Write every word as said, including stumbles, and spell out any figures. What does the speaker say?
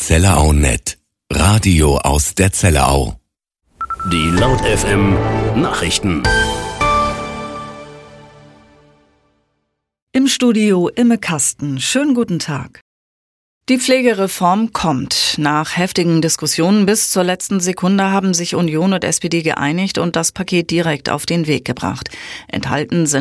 Zellerau Punkt net. Radio aus der Zellerau. Die Laut F M Nachrichten. Im Studio Imme Kasten. Schönen guten Tag. Die Pflegereform kommt. Nach heftigen Diskussionen bis zur letzten Sekunde haben sich Union und S P D geeinigt und das Paket direkt auf den Weg gebracht. Enthalten sind